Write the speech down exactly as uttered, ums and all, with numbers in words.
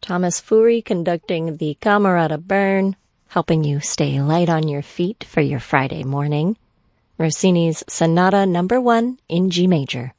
Thomas Fury conducting the Camerata Burn, helping you stay light on your feet for your Friday morning. Rossini's Sonata Number One in G Major.